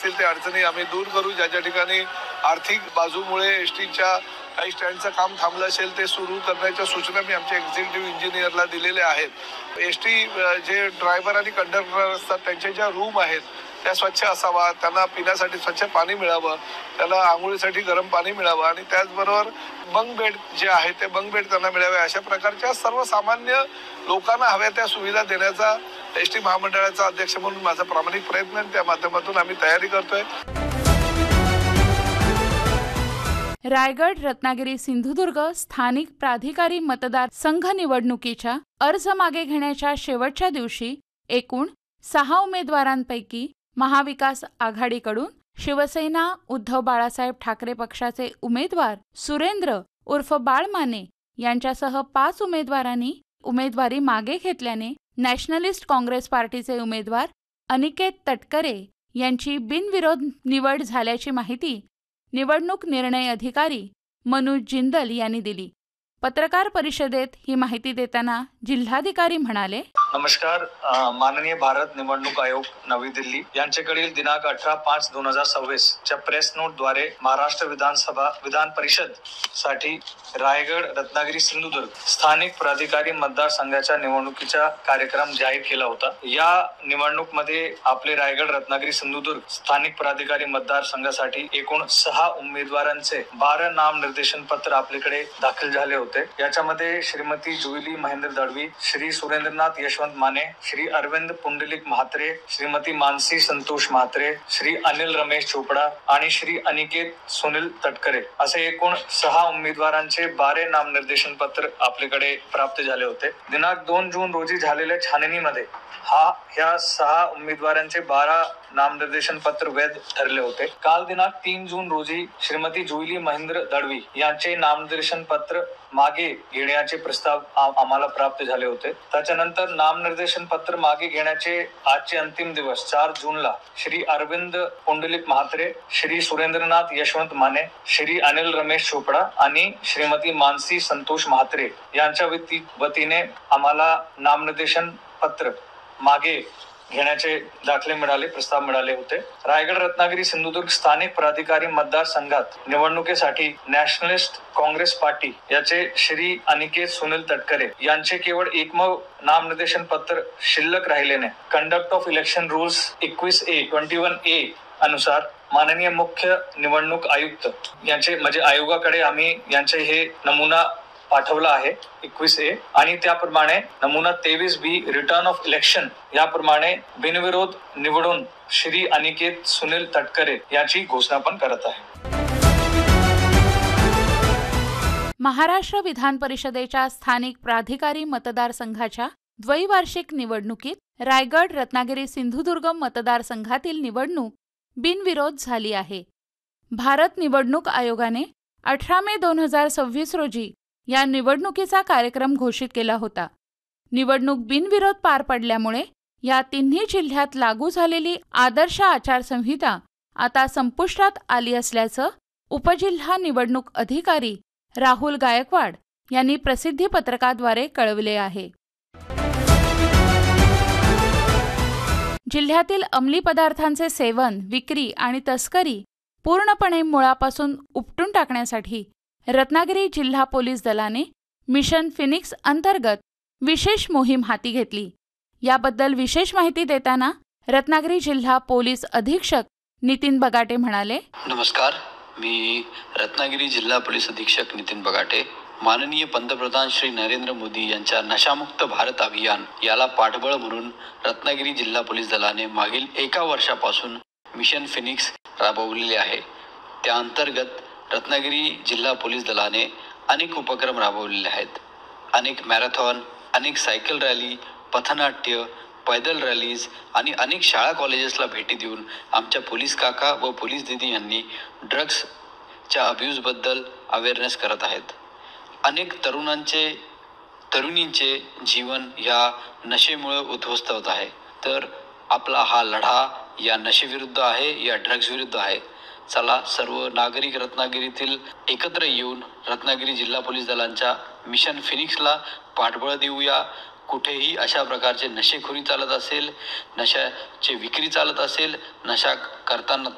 असतील ते अडचणी आम्ही दूर करू. ज्या ठिकाणी आर्थिक बाजूमुळे एसटीच्या काही स्टँडचं काम थांबलं असेल ते सुरू करण्याच्या सूचना मी आमच्या एक्झिक्युटिव्ह इंजिनियरला दिलेल्या आहेत. एसटी जे ड्रायव्हर आणि कंडक्टर असतात त्यांच्या ज्या रूम आहेत त्या स्वच्छ असावा, त्यांना पिण्यासाठी स्वच्छ पाणी मिळावं, त्याला आंघोळीसाठी गरम पाणी मिळावं आणि त्याचबरोबर बंक बेड जे आहे ते बंक बेड त्यांना मिळावे. अशा प्रकारच्या सर्वसामान्य लोकांना हव्या त्या सुविधा देण्याचा एसटी महामंडळाचा अध्यक्ष म्हणून माझा प्रामाणिक प्रयत्न आहे. त्या माध्यमातून आम्ही तयारी करतोय. रायगड, रत्नागिरी, सिंधुदुर्ग स्थानिक प्राधिकारी मतदार संघ निवडणुकीच्या अर्ज मागे घेण्याच्या शेवटच्या दिवशी एकूण 6 उमेदवारांपैकी महाविकास आघाडीकडून शिवसेना उद्धव बाळासाहेब ठाकरे पक्षाचे उमेदवार सुरेंद्र उर्फ बाळ माने यांच्यासह 5 उमेदवारांनी उमेदवारी मागे घेतल्याने नॅशनलिस्ट काँग्रेस पार्टीचे उमेदवार अनिकेत तटकरे यांची बिनविरोध निवड झाल्याची माहिती निवडणूक निर्णय अधिकारी मनोज जिंदल यांनी दिली. पत्रकार परिषदेत ही माहिती देताना जिल्हाधिकारी म्हणाले, नमस्कार. माननीय भारत निवडणूक आयोग नवी दिल्ली यांच्याकडील दिनांक 18/5/2026 च्या प्रेस नोट द्वारे महाराष्ट्र विधान परिषद साठी रायगड, रत्नागिरी, सिंधुदुर्ग स्थानिक प्राधिकारी मतदारसंघाच्या निवडणुकीचा कार्यक्रम जाहीर केला होता. या निवडणूकमध्ये आपले रायगड, रत्नागिरी, सिंधुदुर्ग स्थानिक प्राधिकारी मतदारसंघासाठी एकूण 6 उमेदवारांचे 12 नामनिर्देशन पत्र आपल्याकडे दाखल झाले होते. याच्यामध्ये श्रीमती जुईली महेंद्र दळवी, श्री सुरेंद्रनाथ यशवंत माने, श्री अरविंद पुंडलिक म्हात्रे, श्रीमती मानसी संतोष म्हात्रे, श्री अनिल रमेश चोपडा आणि श्री अनिकेत सुनील तटकरे असे एकूण 6 उमेदवारांचे 12 नामनिर्देशन पत्र आपल्याकडे प्राप्त झाले होते. दिनांक 2 जून रोजी झालेल्या छाननीमध्ये ह्या 6 उमेदवारांचे 12 नामनिर्देशन पत्र वैध ठरले होते. काल दिनांक 3 जून रोजी श्रीमती जुईली महेंद्र दळवी यांचे नामनिर्देशन पत्र मागे घेण्याचे प्रस्ताव आम्हाला प्राप्त झाले होते. त्याच्यानंतर नामनिर्देशन पत्र मागे घेण्याचे आजचे अंतिम दिवस 4 जूनला श्री अरविंद पुंडलिक म्हात्रे, श्री सुरेंद्रनाथ यशवंत माने, श्री अनिल रमेश चोपडा आणि श्रीमती मानसी संतोष म्हात्रे यांच्या वतीने आम्हाला नामनिर्देशन पत्र मागे घेण्याचे दाखले मिळाले, प्रस्ताव मिळाले होते. रायगड, रत्नागिरी, सिंधुदुर्ग स्थानिक प्राधिकारी मतदारसंघात निवडणुकीसाठी नॅशनलिस्ट काँग्रेस पार्टी याचे श्री अनिकेत सुनील तटकरे यांचे केवळ एकमेव नामनिर्देशन पत्र शिल्लक राहिल्याने conduct of election rules 21A अनुसार माननीय मुख्य निवडणूक आयुक्त यांचे म्हणजे आयोगाकडे आम्ही यांचे हे नमुना पाठवला आहे 21A आणि त्याप्रमाणे नमुना 23B रिटर्न ऑफ इलेक्शन याप्रमाणे बिनविरोध निवडून श्री अनिकेत सुनील तटकरे याची घोषणा पण करत आहे. महाराष्ट्र विधान परिषदेच्या स्थानिक प्राधिकारी मतदारसंघाच्या द्वैवार्षिक निवडणुकीत रायगड, रत्नागिरी, सिंधुदुर्ग मतदारसंघातील निवडणूक बिनविरोध झाली आहे. भारत निवडणूक आयोगाने 18 मे 2026 रोजी या निवडणुकीचा कार्यक्रम घोषित केला होता. निवडणूक बिनविरोध पार पडल्यामुळे या तिन्ही जिल्ह्यात लागू झालेली आदर्श आचारसंहिता आता संपुष्टात आली असल्याचं उपजिल्हा निवडणूक अधिकारी राहुल गायकवाड यांनी प्रसिद्धी पत्रकाद्वारे कळवले आहे. जिल्ह्यातील अंमली पदार्थांचे सेवन, विक्री आणि तस्करी पूर्णपणे मुळापासून उपटून टाकण्यासाठी रत्नागिरी जिल्हा पोलीस दलाने मिशन फिनिक्स अंतर्गत विशेष मोहीम हाती घेतली. याबद्दल विशेष माहिती देताना रत्नागिरी जिल्हा पोलीस अधीक्षक नितीन बगाटे म्हणाले, नमस्कार, मी रत्नागिरी जिल्हा पोलीस अधीक्षक नितीन बगाटे. माननीय पंतप्रधान श्री नरेंद्र मोदी यांच्या नशामुक्त भारत अभियान याला पाठबळ म्हणून रत्नागिरी जिल्हा पोलीस दलाने मागील 1 वर्षापासून मिशन फिनिक्स राबवलेले आहे. त्या अंतर्गत रत्नागिरी जिल्हा पोलीस दलाने अनेक उपक्रम राबवलेले आहेत. अनेक मॅरेथॉन, अनेक सायकल रॅली, पथनाट्य, पैदल रॅलीज आणि अनेक शाळा कॉलेजेसला भेटी देऊन आमच्या पोलीस काका व पोलीस दिदी यांनी ड्रग्सच्या अब्यूजबद्दल अवेअरनेस करत आहेत. अनेक तरुणींचे जीवन या नशेमुळे उद्ध्वस्त होत आहे. तर आपला हा लढा या नशेविरुद्ध आहे, या ड्रग्स विरुद्ध आहे. चला सर्व नागरिक रत्नागिरीतील एकत्र येऊन रत्नागिरी जिल्हा पोलीस दलांच्या मिशन फिनिक्सला पाठबळ देऊया. कुठेही अशा प्रकारचे नशेखोरी चालत असेल, नशाची विक्री चालत असेल, नशा करताना